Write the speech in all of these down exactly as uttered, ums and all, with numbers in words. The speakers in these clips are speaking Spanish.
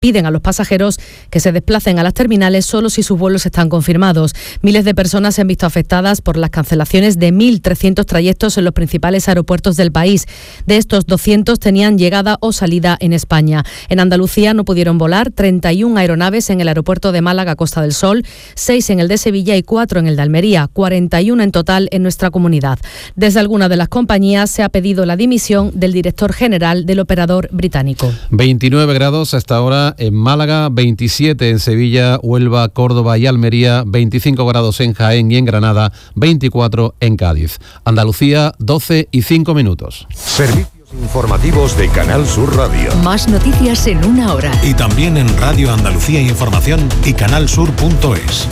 Piden a los pasajeros que se desplacen a las terminales solo si sus vuelos están confirmados. Miles de personas se han visto afectadas por las cancelaciones de mil trescientos trayectos en los principales aeropuertos del país. De estos, doscientos tenían llegada o salida en España. En Andalucía no pudieron volar treinta y una aeronaves en el aeropuerto de Málaga Costa del Sol, seis en el de Sevilla y cuatro en el de Almería, cuarenta y una en total en nuestra comunidad. Desde alguna de las compañías se ha pedido la dimisión del director general del operador británico. veintinueve grados hasta ahora en Málaga, veintisiete en Sevilla, Huelva, Córdoba y Almería, veinticinco grados en Jaén y en Granada, veinticuatro en Cádiz. Andalucía, doce y cinco minutos. Servicios informativos de Canal Sur Radio. Más noticias en una hora. Y también en Radio Andalucía Información y canalsur punto es.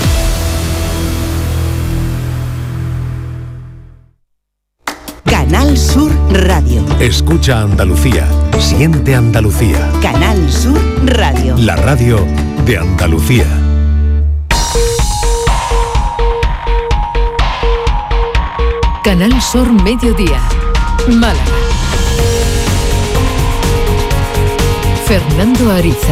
Canal Sur Radio. Escucha Andalucía. Siente Andalucía. Canal Sur Radio. La radio de Andalucía. Canal Sur Mediodía. Málaga. Fernando Ariza.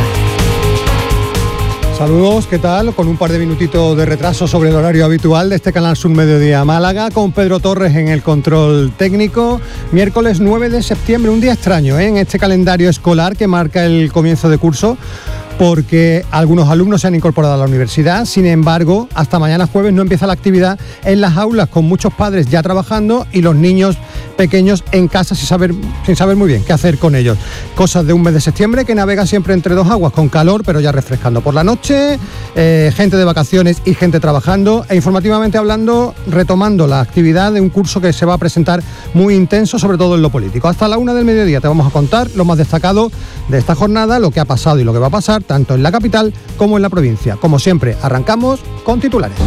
Saludos, ¿qué tal? Con un par de minutitos de retraso sobre el horario habitual de este Canal Sur Mediodía Málaga, con Pedro Torres en el control técnico. Miércoles nueve de septiembre, un día extraño, ¿eh? En este calendario escolar que marca el comienzo de curso, porque algunos alumnos se han incorporado a la universidad. Sin embargo, hasta mañana jueves no empieza la actividad en las aulas, con muchos padres ya trabajando y los niños pequeños en casa sin saber, sin saber muy bien qué hacer con ellos. Cosas de un mes de septiembre que navega siempre entre dos aguas, con calor pero ya refrescando por la noche, eh, gente de vacaciones y gente trabajando, e informativamente hablando, retomando la actividad de un curso que se va a presentar muy intenso, sobre todo en lo político. Hasta la una del mediodía te vamos a contar lo más destacado de esta jornada, lo que ha pasado y lo que va a pasar, tanto en la capital como en la provincia. Como siempre, arrancamos con titulares.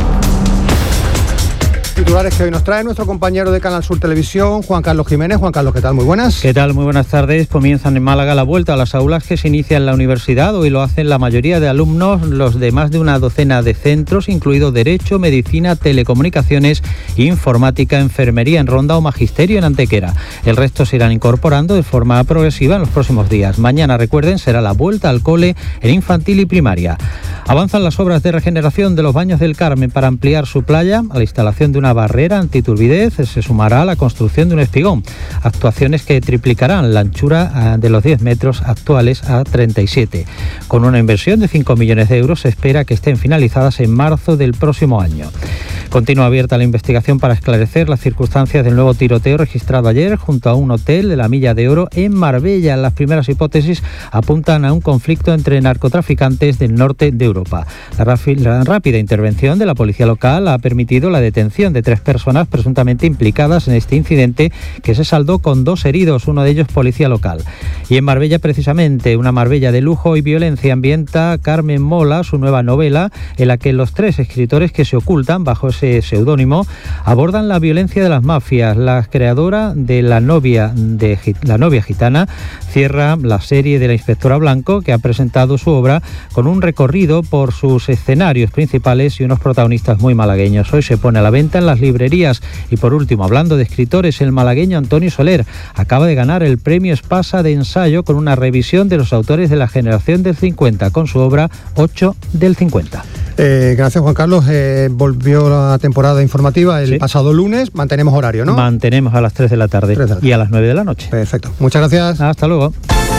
Titulares que hoy nos trae nuestro compañero de Canal Sur Televisión, Juan Carlos Jiménez. Juan Carlos, ¿qué tal? Muy buenas. ¿Qué tal? Muy buenas tardes. Comienzan en Málaga la vuelta a las aulas que se inicia en la universidad. Hoy lo hacen la mayoría de alumnos, los de más de una docena de centros, incluido Derecho, Medicina, Telecomunicaciones, Informática, Enfermería en Ronda o Magisterio en Antequera. El resto se irán incorporando de forma progresiva en los próximos días. Mañana, recuerden, será la vuelta al cole en infantil y primaria. Avanzan las obras de regeneración de los Baños del Carmen para ampliar su playa. A la instalación de una barrera antiturbidez se sumará la construcción de un espigón. Actuaciones que triplicarán la anchura de los diez metros actuales a treinta y siete. Con una inversión de cinco millones de euros se espera que estén finalizadas en marzo del próximo año. Continúa abierta la investigación para esclarecer las circunstancias del nuevo tiroteo registrado ayer junto a un hotel de la Milla de Oro en Marbella. Las primeras hipótesis apuntan a un conflicto entre narcotraficantes del norte de Europa. La, rafi- la rápida intervención de la policía local ha permitido la detención de tres personas presuntamente implicadas en este incidente, que se saldó con dos heridos, uno de ellos policía local. Y en Marbella, precisamente, una Marbella de lujo y violencia, ambienta Carmen Mola su nueva novela, en la que los tres escritores que se ocultan bajo ese seudónimo abordan la violencia de las mafias. La creadora de La novia de La novia gitana cierra la serie de La inspectora Blanco, que ha presentado su obra con un recorrido por sus escenarios principales y unos protagonistas muy malagueños. Hoy se pone a la venta en las librerías. Y por último, hablando de escritores, el malagueño Antonio Soler acaba de ganar el premio Espasa de ensayo con una revisión de los autores de la generación del cincuenta, con su obra ocho del cincuenta. Eh, gracias, Juan Carlos. Eh, volvió la temporada informativa el sí. pasado lunes. Mantenemos horario, ¿no? Mantenemos a las tres de la tarde, tres de la tarde. Y a las nueve de la noche. Perfecto. Muchas gracias. Hasta luego.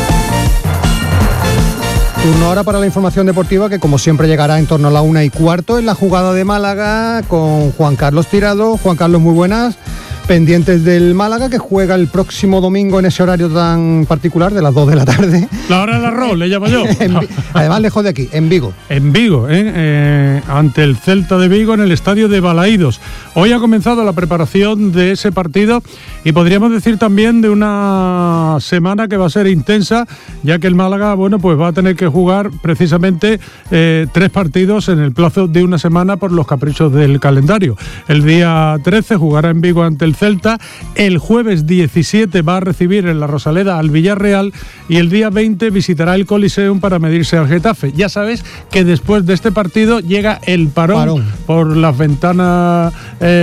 Turno ahora para la información deportiva, que como siempre llegará en torno a la una y cuarto en la jugada de Málaga con Juan Carlos Tirado. Juan Carlos, muy buenas. Pendientes del Málaga, que juega el próximo domingo en ese horario tan particular de las dos de la tarde. La hora del arroz, le llamo yo. Además, lejos de aquí, en Vigo. En Vigo, ¿eh? Eh, ante el Celta de Vigo en el estadio de Balaídos. Hoy ha comenzado la preparación de ese partido y podríamos decir también de una semana que va a ser intensa, ya que el Málaga, bueno, pues va a tener que jugar precisamente eh, tres partidos en el plazo de una semana por los caprichos del calendario. El día trece jugará en Vigo ante el Celta. El jueves diecisiete va a recibir en la Rosaleda al Villarreal y el día veinte visitará el Coliseum para medirse al Getafe. Ya sabes que después de este partido llega el parón, parón. por las ventanas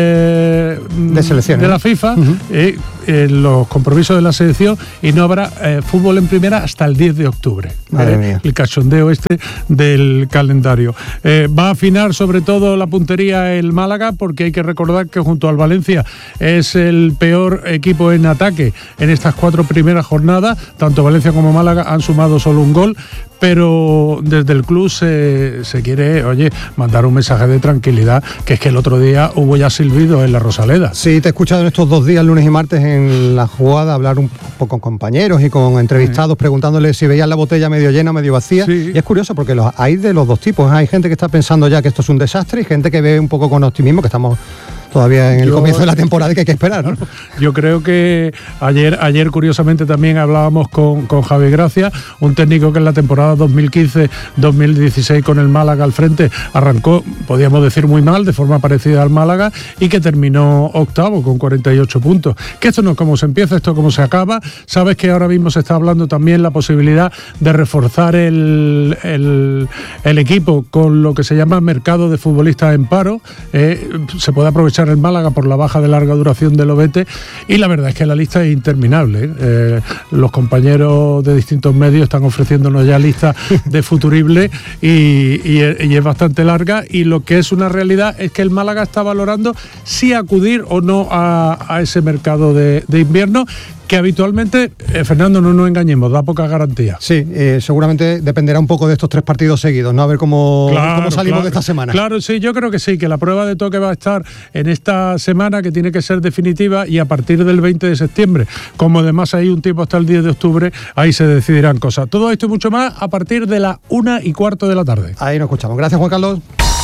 eh, de selección de la FIFA, uh-huh. eh, eh, los compromisos de la selección, y no habrá eh, fútbol en primera hasta el diez de octubre. Madre eh, mía. El cachondeo este del calendario. Eh, va a afinar sobre todo la puntería el Málaga, porque hay que recordar que junto al Valencia es el peor equipo en ataque en estas cuatro primeras jornadas. Tanto Valencia como Málaga han sumado solo un gol, pero desde el club se, se quiere, oye, mandar un mensaje de tranquilidad, que es que el otro día hubo ya silbido en la Rosaleda. Sí, te he escuchado en estos dos días, lunes y martes, en la jugada, hablar un poco con compañeros y con entrevistados, sí. preguntándoles si veían la botella medio llena o medio vacía. Sí. Y es curioso porque los, hay de los dos tipos. Hay gente que está pensando ya que esto es un desastre y gente que ve un poco con optimismo que estamos todavía en el Yo, comienzo de la temporada y que hay que esperar, ¿no? Yo creo que ayer, ayer curiosamente también hablábamos con, con Javi Gracia, un técnico que en la temporada dos mil quince dos mil dieciséis con el Málaga al frente arrancó, podríamos decir, muy mal, de forma parecida al Málaga, y que terminó octavo con cuarenta y ocho puntos. Que esto no es como se empieza, esto es como se acaba. Sabes que ahora mismo se está hablando también la posibilidad de reforzar el, el, el equipo con lo que se llama mercado de futbolistas en paro. Eh, se puede aprovechar el Málaga por la baja de larga duración del Obete, y la verdad es que la lista es interminable. Eh, los compañeros de distintos medios están ofreciéndonos ya listas de futuribles y, y, y es bastante larga, y lo que es una realidad es que el Málaga está valorando si acudir o no a, a ese mercado de, de invierno, que habitualmente, eh, Fernando, no nos engañemos, da poca garantía. Sí, eh, seguramente dependerá un poco de estos tres partidos seguidos, ¿no? A ver cómo, claro, cómo salimos claro, de esta semana. Claro, sí, yo creo que sí, que la prueba de toque va a estar en esta semana, que tiene que ser definitiva, y a partir del veinte de septiembre. Como además hay un tiempo hasta el diez de octubre, ahí se decidirán cosas. Todo esto y mucho más a partir de la una y cuarto de la tarde. Ahí nos escuchamos. Gracias, Juan Carlos.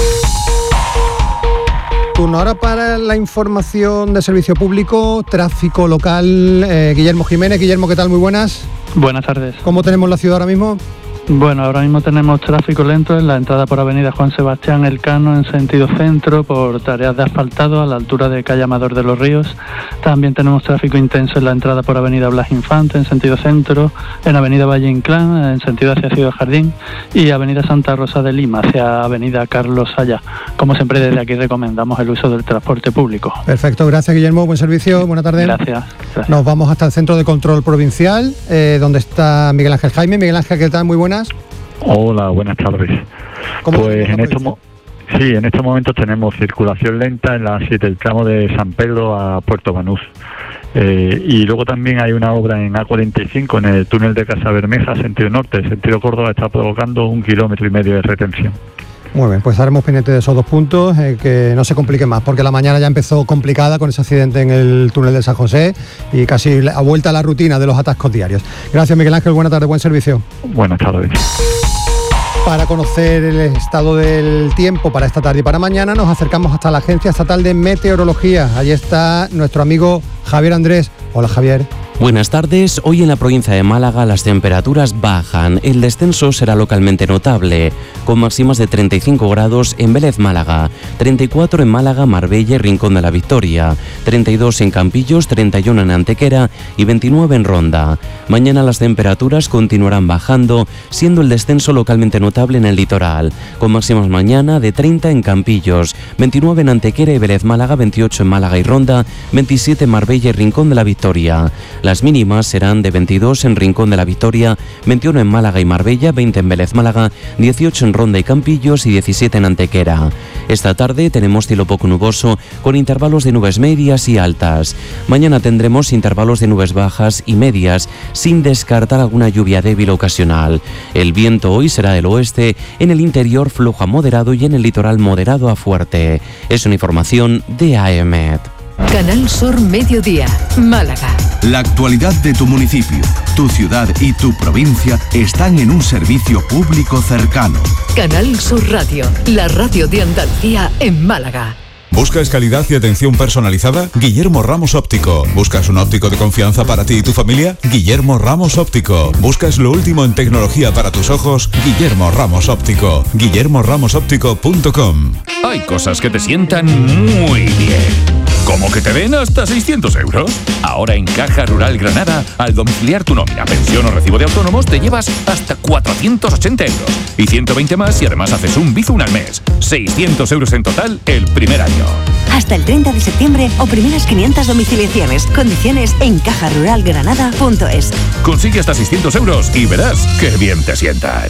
Turno ahora para la información de servicio público, tráfico local. Eh, Guillermo Jiménez. Guillermo, ¿qué tal? Muy buenas. Buenas tardes. ¿Cómo tenemos la ciudad ahora mismo? Bueno, ahora mismo tenemos tráfico lento en la entrada por avenida Juan Sebastián Elcano en sentido centro por tareas de asfaltado a la altura de calle Amador de los Ríos. También tenemos tráfico intenso en la entrada por avenida Blas Infante en sentido centro, en avenida Valle Inclán en sentido hacia Ciudad Jardín y avenida Santa Rosa de Lima hacia avenida Carlos Saya. Como siempre, desde aquí recomendamos el uso del transporte público. Perfecto, gracias Guillermo, buen servicio, buena tarde. Gracias. gracias. Nos vamos hasta el Centro de Control Provincial, eh, donde está Miguel Ángel Jaime. Miguel Ángel, ¿qué tal? Muy buenas. Hola, buenas tardes. Pues en estos, mo- sí, en estos momentos tenemos circulación lenta en la siete, el tramo de San Pedro a Puerto Banús. Eh, y luego también hay una obra en A cuarenta y cinco, en el túnel de Casa Bermeja, sentido norte, sentido Córdoba, está provocando un kilómetro y medio de retención. Muy bien, pues estaremos pendientes de esos dos puntos, eh, que no se complique más, porque la mañana ya empezó complicada con ese accidente en el túnel de San José y casi a vuelta a la rutina de los atascos diarios. Gracias, Miguel Ángel, buena tarde, buen servicio. Buenas tardes. Para conocer el estado del tiempo para esta tarde y para mañana, nos acercamos hasta la Agencia Estatal de Meteorología. Allí está nuestro amigo Javier Andrés. Hola, Javier. Buenas tardes. Hoy en la provincia de Málaga las temperaturas bajan. El descenso será localmente notable, con máximas de treinta y cinco grados en Vélez, Málaga, treinta y cuatro en Málaga, Marbella y Rincón de la Victoria, treinta y dos en Campillos, treinta y uno en Antequera y veintinueve en Ronda. Mañana las temperaturas continuarán bajando, siendo el descenso localmente notable en el litoral, con máximas mañana de treinta en Campillos, veintinueve en Antequera y Vélez, Málaga, veintiocho en Málaga y Ronda, veintisiete en Marbella y Rincón de la Victoria. Las mínimas serán de veintidós en Rincón de la Victoria, veintiuno en Málaga y Marbella, veinte en Vélez, Málaga, dieciocho en Ronda y Campillos y diecisiete en Antequera. Esta tarde tenemos cielo poco nuboso con intervalos de nubes medias y altas. Mañana tendremos intervalos de nubes bajas y medias, sin descartar alguna lluvia débil ocasional. El viento hoy será del oeste, en el interior flojo a moderado y en el litoral moderado a fuerte. Es una información de A E M E T. Canal Sur Mediodía, Málaga. La actualidad de tu municipio, tu ciudad y tu provincia están en un servicio público cercano. Canal Sur Radio, la radio de Andalucía en Málaga. ¿Buscas calidad y atención personalizada? Guillermo Ramos Óptico. ¿Buscas un óptico de confianza para ti y tu familia? Guillermo Ramos Óptico. ¿Buscas lo último en tecnología para tus ojos? Guillermo Ramos Óptico. guillermo ramos óptico punto com. Hay cosas que te sientan muy bien. ¿Cómo que te den hasta seiscientos euros? Ahora en Caja Rural Granada, al domiciliar tu nómina, pensión o recibo de autónomos, te llevas hasta cuatrocientos ochenta euros. Y ciento veinte más si además haces un Bizum al mes. seiscientos euros en total el primer año. Hasta el treinta de septiembre o primeras quinientas domiciliaciones. Condiciones en caja rural granada punto es. Consigue hasta seiscientos euros y verás qué bien te sientan.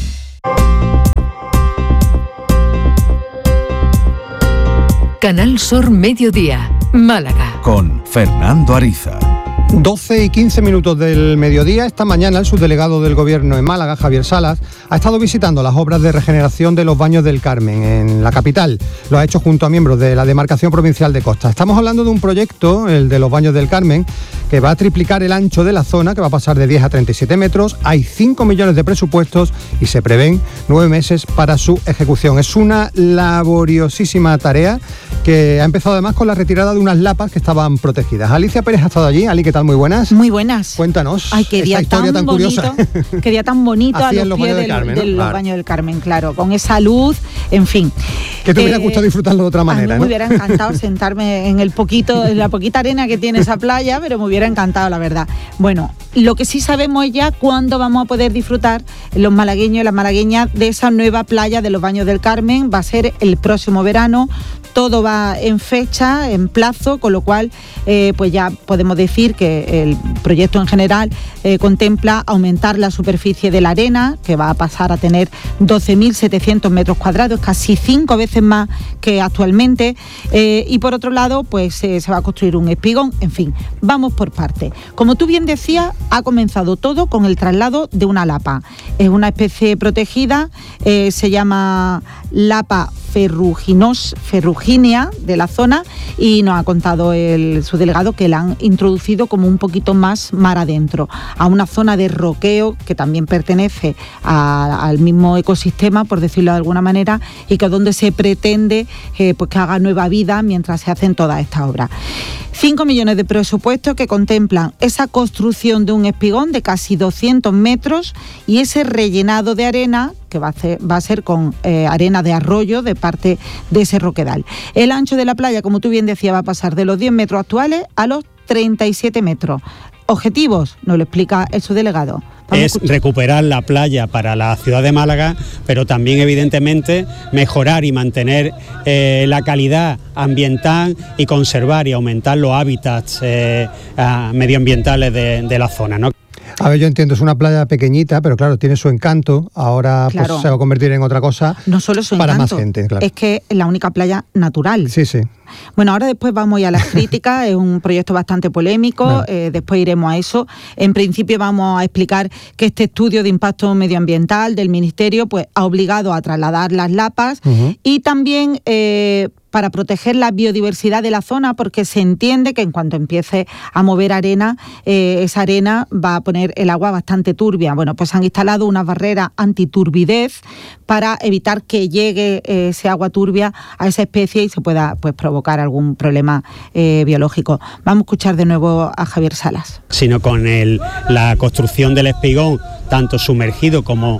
Canal Sur Mediodía, Málaga. Con Fernando Ariza. doce y quince minutos del mediodía. Esta mañana el subdelegado del Gobierno en Málaga, Javier Salas, ha estado visitando las obras de regeneración de los Baños del Carmen en la capital. Lo ha hecho junto a miembros de la Demarcación Provincial de Costa. Estamos hablando de un proyecto, el de los Baños del Carmen, que va a triplicar el ancho de la zona, que va a pasar de diez a treinta y siete metros. Hay cinco millones de presupuestos y se prevén nueve meses para su ejecución. Es una laboriosísima tarea que ha empezado además con la retirada de unas lapas que estaban protegidas. Alicia Pérez ha estado allí. Ali, ¿qué tal? Muy buenas. Muy buenas. Cuéntanos. Ay, qué día esta historia tan, tan curiosa. bonito. Qué día tan bonito a los, los pies del, Carmen, ¿no? de los claro. Baños del Carmen, claro. Con esa luz, en fin. Que te hubiera eh, gustado disfrutarlo de otra manera, a mí ¿no? me hubiera encantado sentarme en el poquito, en la poquita arena que tiene esa playa, pero me hubiera encantado, la verdad. Bueno, lo que sí sabemos es ya cuándo vamos a poder disfrutar los malagueños y las malagueñas de esa nueva playa de los Baños del Carmen. Va a ser el próximo verano. Todo va en fecha, en plazo, con lo cual eh, pues ya podemos decir que el proyecto en general eh, contempla aumentar la superficie de la arena, que va a pasar a tener doce mil setecientos metros cuadrados, casi cinco veces más que actualmente, eh, y por otro lado pues eh, se va a construir un espigón. En fin, vamos por partes. Como tú bien decías, ha comenzado todo con el traslado de una lapa. Es una especie protegida, eh, se llama lapa ferruginos, ferruginea de la zona, y nos ha contado el subdelegado que la han introducido como un poquito más mar adentro, a una zona de roqueo que también pertenece a, al mismo ecosistema, por decirlo de alguna manera, y que es donde se pretende eh, pues que haga nueva vida mientras se hacen todas estas obras. cinco millones de presupuestos que contemplan esa construcción de un espigón de casi doscientos metros y ese rellenado de arena que va a, hacer, va a ser con eh, arena de arroyo de parte de ese roquedal. El ancho de la playa, como tú bien decías, va a pasar de los diez metros actuales a los treinta y siete metros. Objetivos, nos lo explica el subdelegado. Es recuperar la playa para la ciudad de Málaga, pero también evidentemente mejorar y mantener eh, la calidad ambiental y conservar y aumentar los hábitats eh, medioambientales de, de la zona, ¿no? A ver, yo entiendo, es una playa pequeñita, pero claro, tiene su encanto. Ahora claro. pues, se va a convertir en otra cosa. No solo su para encanto, más gente, claro. Es que es la única playa natural. Sí, sí. Bueno, ahora después vamos ya a las críticas, es un proyecto bastante polémico, no. eh, después iremos a eso. En principio vamos a explicar que este estudio de impacto medioambiental del Ministerio pues ha obligado a trasladar las lapas uh-huh. y también eh, para proteger la biodiversidad de la zona, porque se entiende que en cuanto empiece a mover arena, eh, esa arena va a poner el agua bastante turbia. Bueno, pues han instalado unas barreras antiturbidez para evitar que llegue eh, ese agua turbia a esa especie y se pueda pues provocar algún problema eh, biológico. Vamos a escuchar de nuevo a Javier Salas. Sino con el, la construcción del espigón, tanto sumergido como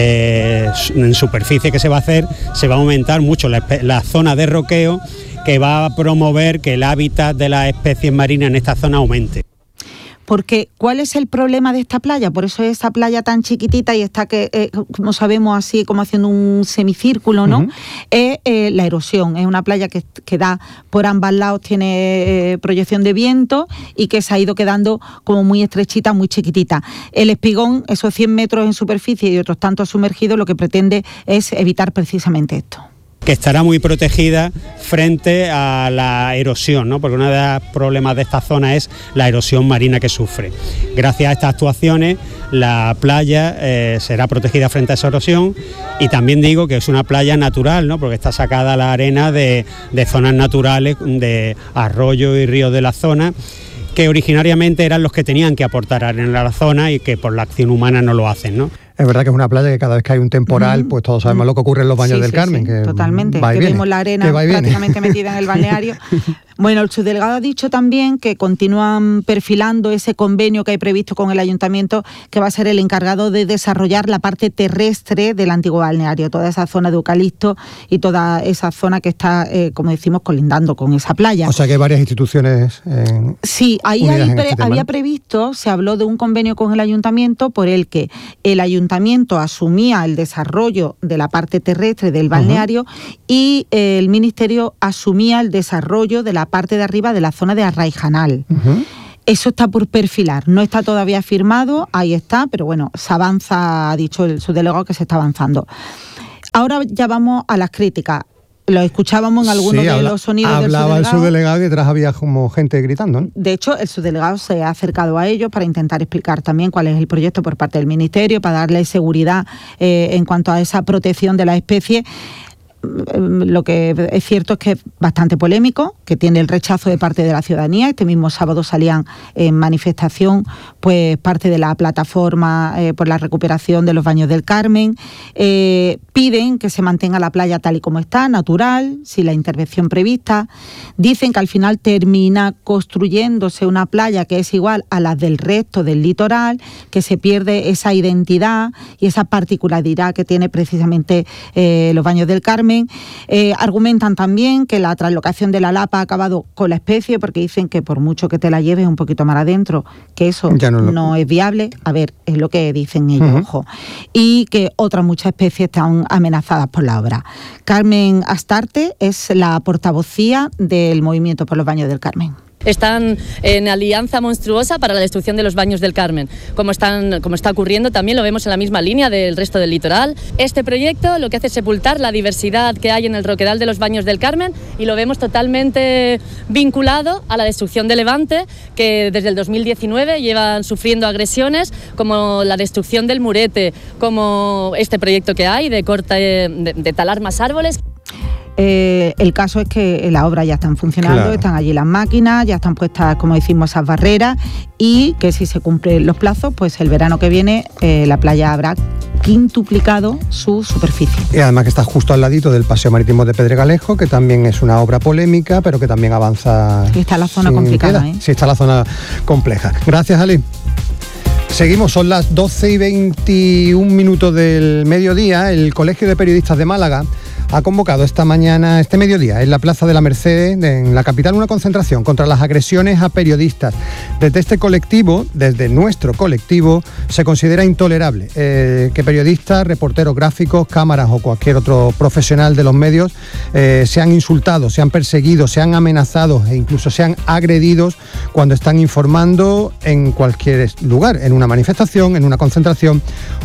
eh, en superficie que se va a hacer, se va a aumentar mucho la, la zona de roqueo, que va a promover que el hábitat de las especies marinas en esta zona aumente. Porque, ¿cuál es el problema de esta playa? Por eso es esa playa tan chiquitita y está, que eh, como sabemos, así como haciendo un semicírculo, ¿no? Uh-huh. Es eh, la erosión. Es una playa que, que da por ambos lados, tiene eh, proyección de viento y que se ha ido quedando como muy estrechita, muy chiquitita. El espigón, esos cien metros en superficie y otros tantos sumergidos, lo que pretende es evitar precisamente esto. Que estará muy protegida frente a la erosión, ¿no? Porque uno de los problemas de esta zona es la erosión marina que sufre. Gracias a estas actuaciones, la playa eh, será protegida frente a esa erosión, y también digo que es una playa natural, ¿no? Porque está sacada la arena de, de zonas naturales, de arroyos y ríos de la zona, que originariamente eran los que tenían que aportar arena a la zona y que por la acción humana no lo hacen, ¿no? Es verdad que es una playa que cada vez que hay un temporal, uh-huh. pues todos sabemos uh-huh. lo que ocurre en los baños sí, del sí, Carmen. Sí, que totalmente, va y que viene, vemos la arena prácticamente metida en el balneario. Bueno, el subdelegado ha dicho también que continúan perfilando ese convenio que hay previsto con el ayuntamiento, que va a ser el encargado de desarrollar la parte terrestre del antiguo balneario, toda esa zona de eucalipto y toda esa zona que está, eh, como decimos, colindando con esa playa. O sea que hay varias instituciones. Eh, sí, ahí hay pre- este había previsto, se habló de un convenio con el ayuntamiento por el que el ayuntamiento asumía el desarrollo de la parte terrestre del balneario uh-huh. y eh, el ministerio asumía el desarrollo de la parte de arriba de la zona de Arraijanal. Uh-huh. Eso está por perfilar, no está todavía firmado, ahí está, pero bueno, se avanza, ha dicho el subdelegado que se está avanzando. Ahora ya vamos a las críticas. Lo escuchábamos en algunos sí, de habla, los sonidos del subdelegado. Hablaba el subdelegado y detrás había como gente gritando, ¿no? De hecho, el subdelegado se ha acercado a ellos para intentar explicar también cuál es el proyecto por parte del Ministerio, para darle seguridad eh, en cuanto a esa protección de la especie. Lo que es cierto es que es bastante polémico, que tiene el rechazo de parte de la ciudadanía. Este mismo sábado salían en manifestación pues parte de la plataforma eh, por la recuperación de los baños del Carmen. Eh, piden que se mantenga la playa tal y como está, natural, sin la intervención prevista. Dicen que al final termina construyéndose una playa que es igual a la del resto del litoral, que se pierde esa identidad y esa particularidad que tiene precisamente eh, los baños del Carmen. Eh, argumentan también que la traslocación de la Lapa ha acabado con la especie, porque dicen que por mucho que te la lleves un poquito más adentro, que eso no, lo... no es viable. A ver, es lo que dicen ellos, uh-huh. ojo. Y que otras muchas especies están amenazadas por la obra. Carmen Astarte es la portavocía del Movimiento por los Baños del Carmen. Están en alianza monstruosa para la destrucción de los baños del Carmen, como, están, como está ocurriendo, también lo vemos en la misma línea del resto del litoral. Este proyecto lo que hace es sepultar la diversidad que hay en el roquedal de los baños del Carmen y lo vemos totalmente vinculado a la destrucción de Levante, que desde el dos mil diecinueve llevan sufriendo agresiones como la destrucción del Murete, como este proyecto que hay de, corta, de, de talar más árboles. Eh, el caso es que la obra ya está funcionando, claro. Están allí las máquinas, ya están puestas, como decimos, esas barreras y que si se cumplen los plazos, pues el verano que viene eh, la playa habrá quintuplicado su superficie. Y además que está justo al ladito del Paseo Marítimo de Pedregalejo, que también es una obra polémica, pero que también avanza. Sí, está la zona complicada, ¿eh? Sí, está la zona compleja. Gracias, Ali. Seguimos, son las doce y veintiún minutos del mediodía. El Colegio de Periodistas de Málaga ha convocado esta mañana, este mediodía, en la Plaza de la Merced, en la capital, una concentración contra las agresiones a periodistas. Desde este colectivo, desde nuestro colectivo, se considera intolerable eh, que periodistas, reporteros gráficos, cámaras o cualquier otro profesional de los medios eh, sean insultados, sean perseguidos, sean amenazados e incluso sean agredidos cuando están informando en cualquier lugar, en una manifestación, en una concentración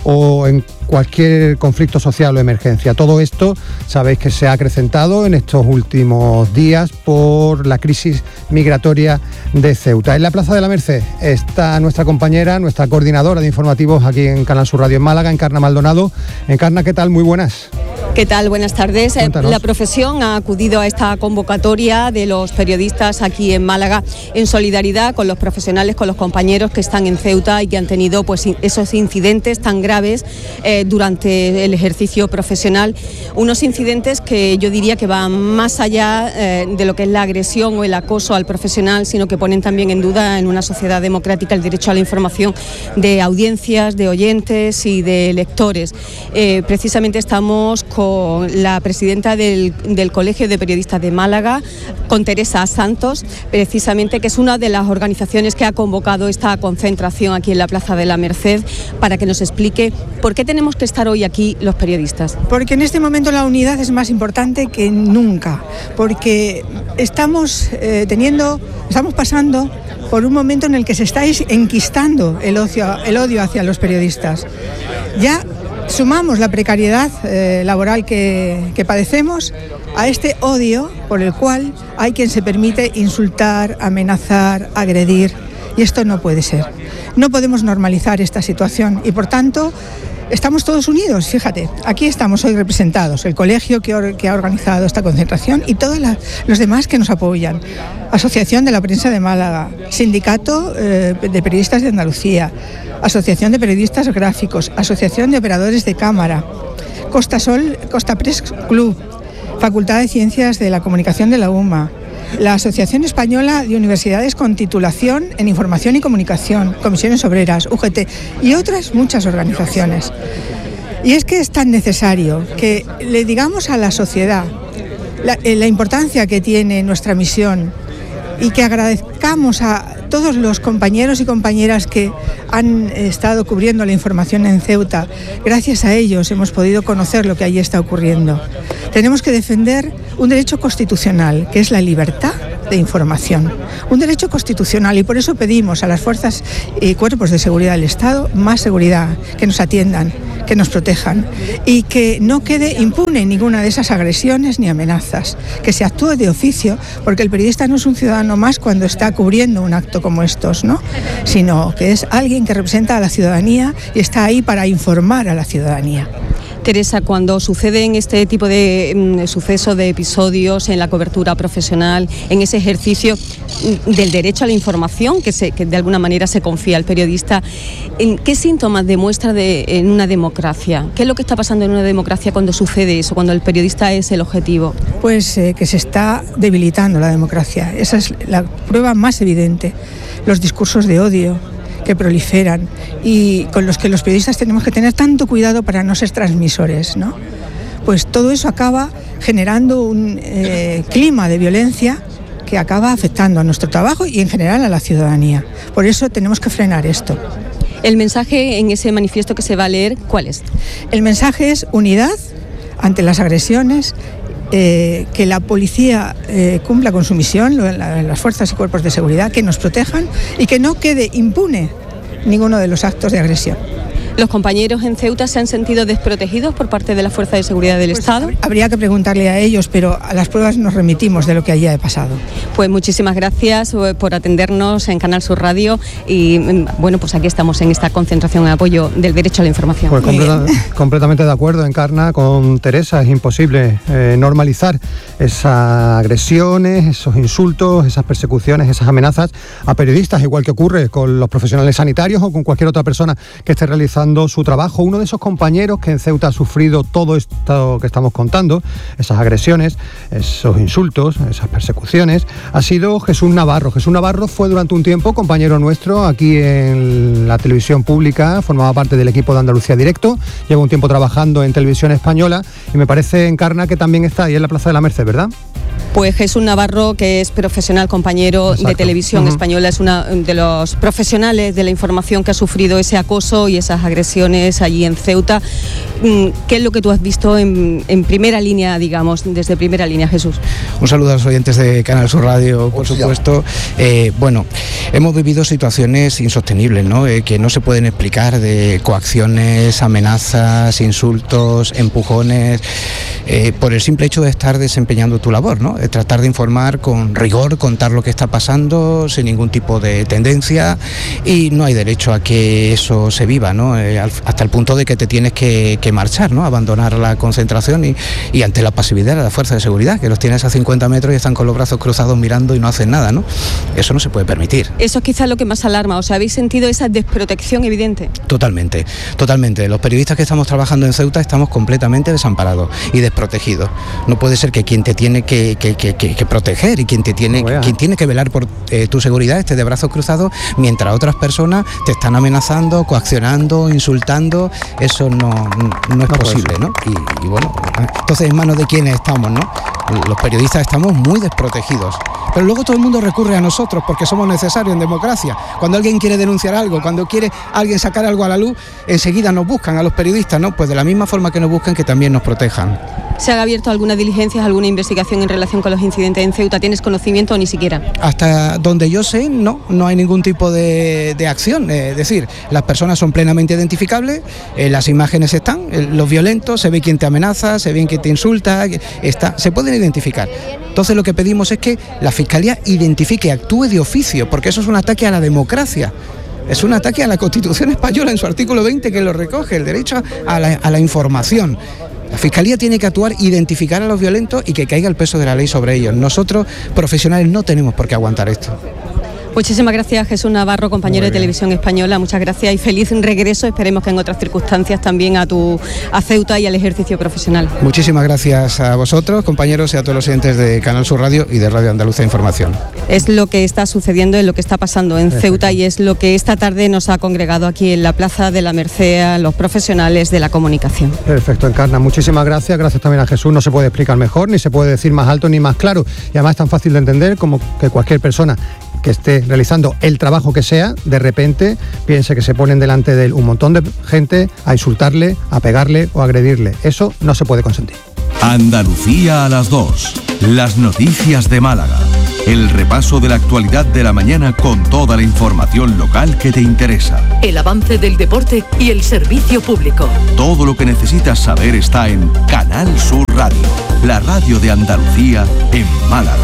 o en cualquier conflicto social o emergencia. Todo esto sabéis que se ha acrecentado en estos últimos días por la crisis migratoria de Ceuta. En la Plaza de la Merced está nuestra compañera, nuestra coordinadora de informativos aquí en Canal Sur Radio en Málaga, Encarna Maldonado. Encarna, ¿qué tal? Muy buenas. ¿Qué tal? Buenas tardes. Cuéntanos. La profesión ha acudido a esta convocatoria de los periodistas aquí en Málaga en solidaridad con los profesionales, con los compañeros que están en Ceuta y que han tenido pues esos incidentes tan graves eh, durante el ejercicio profesional. Unos incidentes que yo diría que van más allá eh, de lo que es la agresión o el acoso al profesional, sino que ponen también en duda en una sociedad democrática el derecho a la información de audiencias, de oyentes y de lectores. Eh, precisamente estamos con la presidenta del, del Colegio de Periodistas de Málaga, con Teresa Santos, precisamente, que es una de las organizaciones que ha convocado esta concentración aquí en la Plaza de la Merced, para que nos explique por qué tenemos que estar hoy aquí los periodistas. Porque en este momento la unidad es más importante que nunca, porque estamos eh, teniendo, estamos pasando por un momento en el que se está enquistando el odio, el odio hacia los periodistas. Ya sumamos la precariedad eh, laboral que, que padecemos a este odio por el cual hay quien se permite insultar, amenazar, agredir, y esto no puede ser. No podemos normalizar esta situación y, por tanto, estamos todos unidos, fíjate, aquí estamos hoy representados, el colegio que, or, que ha organizado esta concentración y todos la, los demás que nos apoyan. Asociación de la Prensa de Málaga, Sindicato eh, de Periodistas de Andalucía, Asociación de Periodistas Gráficos, Asociación de Operadores de Cámara, Costa Sol, Costa Press Club, Facultad de Ciencias de la Comunicación de la UMA, la Asociación Española de Universidades con titulación en Información y Comunicación, Comisiones Obreras, U G T y otras muchas organizaciones. Y es que es tan necesario que le digamos a la sociedad la, la importancia que tiene nuestra misión y que agradezcamos a todos los compañeros y compañeras que han estado cubriendo la información en Ceuta. Gracias a ellos hemos podido conocer lo que allí está ocurriendo. Tenemos que defender un derecho constitucional, que es la libertad de información. Un derecho constitucional, y por eso pedimos a las fuerzas y cuerpos de seguridad del Estado más seguridad, que nos atiendan, que nos protejan y que no quede impune ninguna de esas agresiones ni amenazas, que se actúe de oficio, porque el periodista no es un ciudadano más cuando está cubriendo un acto como estos, ¿no? Sino que es alguien que representa a la ciudadanía y está ahí para informar a la ciudadanía. Teresa, cuando suceden este tipo de mm, sucesos, de episodios en la cobertura profesional, en ese ejercicio mm, del derecho a la información que, se, que de alguna manera se confía al periodista, ¿qué síntomas demuestra de, en una democracia? ¿Qué es lo que está pasando en una democracia cuando sucede eso, cuando el periodista es el objetivo? Pues eh, que se está debilitando la democracia. Esa es la prueba más evidente. Los discursos de odio que proliferan y con los que los periodistas tenemos que tener tanto cuidado para no ser transmisores, ¿no? Pues todo eso acaba generando un eh, clima de violencia que acaba afectando a nuestro trabajo y en general a la ciudadanía. Por eso tenemos que frenar esto. El mensaje en ese manifiesto que se va a leer, ¿cuál es? El mensaje es unidad ante las agresiones, Eh, que la policía eh, cumpla con su misión, la, las fuerzas y cuerpos de seguridad, que nos protejan y que no quede impune ninguno de los actos de agresión. ¿Los compañeros en Ceuta se han sentido desprotegidos por parte de la Fuerza de Seguridad del pues Estado? Habría que preguntarle a ellos, pero a las pruebas nos remitimos de lo que allí ha pasado. Pues muchísimas gracias por atendernos en Canal Sur Radio y bueno, pues aquí estamos en esta concentración en apoyo del derecho a la información. Pues completa, completamente de acuerdo, Encarna, con Teresa. Es imposible eh, normalizar esas agresiones, esos insultos, esas persecuciones, esas amenazas a periodistas, igual que ocurre con los profesionales sanitarios o con cualquier otra persona que esté realizando su trabajo. Uno de esos compañeros que en Ceuta ha sufrido todo esto que estamos contando, esas agresiones, esos insultos, esas persecuciones, ha sido Jesús Navarro. Jesús Navarro fue durante un tiempo compañero nuestro aquí en la televisión pública, formaba parte del equipo de Andalucía Directo, lleva un tiempo trabajando en Televisión Española y me parece, Encarna, que también está ahí en la Plaza de la Merced, ¿verdad? Pues Jesús Navarro, que es profesional, compañero Exacto. de Televisión uh-huh. Española, es uno de los profesionales de la información que ha sufrido ese acoso y esas agresiones allí en Ceuta. ¿Qué es lo que tú has visto en, en primera línea, digamos, desde primera línea, Jesús? Un saludo a los oyentes de Canal Sur Radio, por supuesto. Eh, bueno, hemos vivido situaciones insostenibles, ¿no? Eh, que no se pueden explicar, de coacciones, amenazas, insultos, empujones, eh, por el simple hecho de estar desempeñando tu labor, ¿no? Eh, tratar de informar con rigor, contar lo que está pasando, sin ningún tipo de tendencia, y no hay derecho a que eso se viva, ¿no? Eh, hasta el punto de que te tienes que, que marchar, ¿no? Abandonar la concentración y, y ante la pasividad de la fuerza de seguridad, que los tienes a cincuenta metros y están con los brazos cruzados mirando y no hacen nada, ¿no? Eso no se puede permitir. Eso es quizás lo que más alarma. O sea, ¿habéis sentido esa desprotección evidente? Totalmente, totalmente. Los periodistas que estamos trabajando en Ceuta estamos completamente desamparados y desprotegidos. No puede ser que quien te tiene que, que, que, que, que proteger y quien te tiene, no quien tiene que velar por eh, tu seguridad esté de brazos cruzados, mientras otras personas te están amenazando, coaccionando, insultando. Eso no, no es no posible, ¿no? Y, y bueno, entonces, ¿en manos de quiénes estamos, no? Los periodistas estamos muy desprotegidos. Pero luego todo el mundo recurre a nosotros porque somos necesarios en democracia. Cuando alguien quiere denunciar algo, cuando quiere alguien sacar algo a la luz, enseguida nos buscan a los periodistas, ¿no? Pues de la misma forma que nos buscan, que también nos protejan. ¿Se han abierto alguna diligencia, alguna investigación en relación con los incidentes en Ceuta? ¿Tienes conocimiento o ni siquiera? Hasta donde yo sé, no, no hay ningún tipo de, de acción. Es decir, las personas son plenamente identificables, eh, las imágenes están, eh, los violentos, se ve quién te amenaza, se ve quién te insulta, está, se pueden identificar. Entonces lo que pedimos es que la Fiscalía identifique, actúe de oficio, porque eso es un ataque a la democracia. Es un ataque a la Constitución española en su artículo veinte, que lo recoge, el derecho a la, a la información. La Fiscalía tiene que actuar, identificar a los violentos y que caiga el peso de la ley sobre ellos. Nosotros, profesionales, no tenemos por qué aguantar esto. Muchísimas gracias, Jesús Navarro, compañero de Televisión Española. Muchas gracias y feliz regreso. Esperemos que en otras circunstancias también a tu a Ceuta y al ejercicio profesional. Muchísimas gracias a vosotros, compañeros, y a todos los oyentes de Canal Sur Radio y de Radio Andalucía Información. Es lo que está sucediendo, es lo que está pasando en Ceuta y es lo que esta tarde nos ha congregado aquí en la Plaza de la Merced a los profesionales de la comunicación. Perfecto, Encarna. Muchísimas gracias. Gracias también a Jesús. No se puede explicar mejor, ni se puede decir más alto ni más claro. Y además es tan fácil de entender como que cualquier persona que esté realizando el trabajo que sea, de repente piense que se ponen delante de él un montón de gente a insultarle, a pegarle o a agredirle. Eso no se puede consentir. Andalucía a las dos. Las noticias de Málaga. El repaso de la actualidad de la mañana con toda la información local que te interesa. El avance del deporte y el servicio público. Todo lo que necesitas saber está en Canal Sur Radio, la radio de Andalucía en Málaga.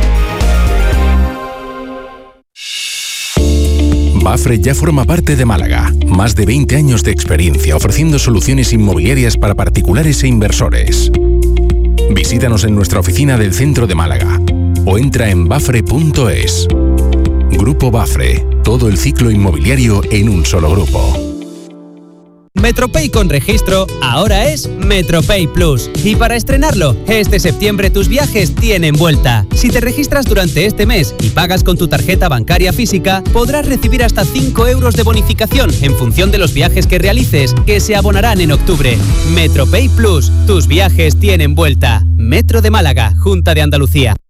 Bafre ya forma parte de Málaga. Más de veinte años de experiencia ofreciendo soluciones inmobiliarias para particulares e inversores. Visítanos en nuestra oficina del centro de Málaga o entra en bafre punto es. Grupo Bafre, todo el ciclo inmobiliario en un solo grupo. Metropay con registro ahora es Metropay Plus. Y para estrenarlo, este septiembre tus viajes tienen vuelta. Si te registras durante este mes y pagas con tu tarjeta bancaria física, podrás recibir hasta cinco euros de bonificación en función de los viajes que realices, que se abonarán en octubre. Metropay Plus, tus viajes tienen vuelta. Metro de Málaga, Junta de Andalucía.